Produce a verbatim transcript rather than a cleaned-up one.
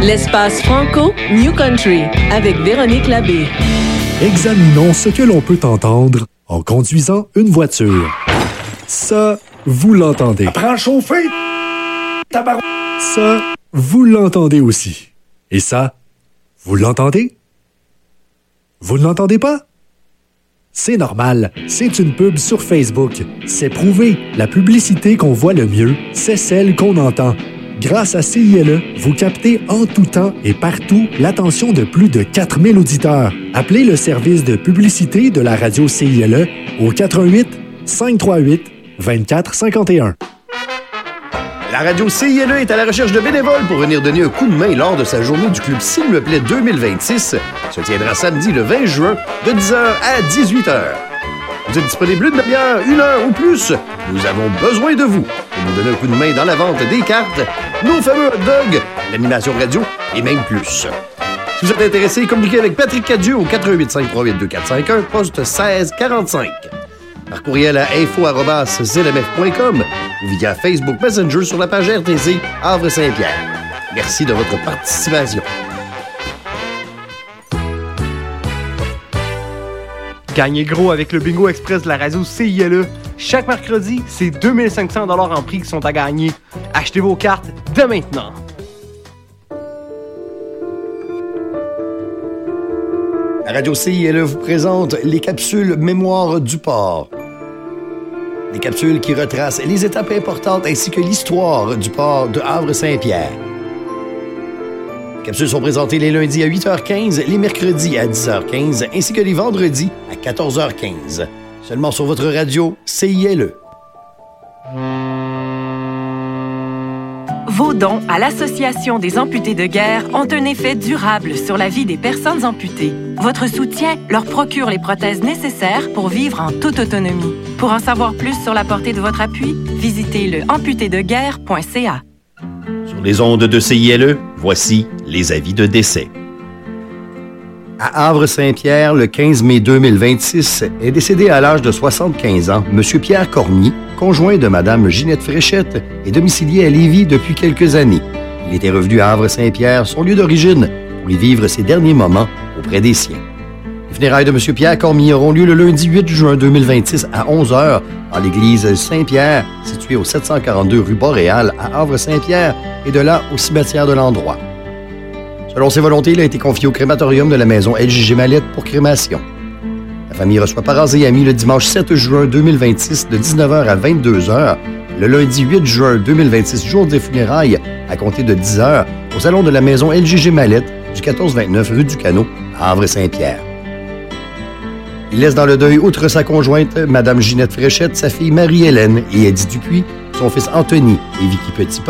L'espace Franco New Country avec Véronique Labbé. Examinons ce que l'on peut entendre en conduisant une voiture. Ça, vous l'entendez. Apprends à chauffer! Tabarou! Ça, vous l'entendez aussi. Et ça, vous l'entendez? Vous ne l'entendez pas? C'est normal, c'est une pub sur Facebook. C'est prouvé, la publicité qu'on voit le mieux, c'est celle qu'on entend. Grâce à C I L E, vous captez en tout temps et partout l'attention de plus de quatre mille auditeurs. Appelez le service de publicité de la radio C I L E au quatre un huit, cinq trois huit, deux quatre cinq un. La radio C I L E est à la recherche de bénévoles pour venir donner un coup de main lors de sa journée du Club S'il me plaît deux mille vingt-six. Se tiendra samedi le vingt juin de dix heures à dix-huit heures. Vous êtes disponible une demi-heure, une heure ou plus. Nous avons besoin de vous pour nous donner un coup de main dans la vente des cartes, nos fameux hot dogs, l'animation radio et même plus. Si vous êtes intéressé, communiquez avec Patrick Cadieux au quatre un huit, cinq trois huit, deux quatre cinq un, poste seize quarante-cinq. Par courriel à info arobase z m f point com ou via Facebook Messenger sur la page R T C Havre-Saint-Pierre. Merci de votre participation. Gagnez gros avec le Bingo Express de la radio C I L E. Chaque mercredi, c'est deux mille cinq cents dollars en prix qui sont à gagner. Achetez vos cartes dès maintenant. La radio C I L E vous présente les capsules Mémoire du port. Des capsules qui retracent les étapes importantes ainsi que l'histoire du port de Havre-Saint-Pierre. Les capsules sont présentées les lundis à huit heures quinze, les mercredis à dix heures quinze ainsi que les vendredis à quatorze heures quinze. Seulement sur votre radio C I L E. Vos dons à l'Association des amputés de guerre ont un effet durable sur la vie des personnes amputées. Votre soutien leur procure les prothèses nécessaires pour vivre en toute autonomie. Pour en savoir plus sur la portée de votre appui, visitez le amputé de guerre point c a. Sur les ondes de C I L E, voici les avis de décès. À Havre-Saint-Pierre, le quinze mai deux mille vingt-six, est décédé à l'âge de soixante-quinze ans M. Pierre Cormier, conjoint de Mme Ginette Fréchette et domicilié à Lévis depuis quelques années. Il était revenu à Havre-Saint-Pierre, son lieu d'origine, pour y vivre ses derniers moments auprès des siens. Les funérailles de M. Pierre Cormier auront lieu le lundi huit juin deux mille vingt-six à onze heures dans l'église Saint-Pierre, située au sept cent quarante-deux rue Boréal à Havre-Saint-Pierre, et de là au cimetière de l'endroit. Selon ses volontés, il a été confié au crématorium de la maison L J G Mallette pour crémation. La famille reçoit parents et amis le dimanche sept juin deux mille vingt-six de dix-neuf heures à vingt-deux heures, le lundi huit juin deux mille vingt-six, jour des funérailles, à compter de dix heures, au salon de la maison L J G Mallette du quatorze vingt-neuf rue du Canot à Havre-Saint-Pierre. Il laisse dans le deuil, outre sa conjointe, Mme Ginette Fréchette, sa fille Marie-Hélène et Eddie Dupuis, son fils Anthony et Vicky Petit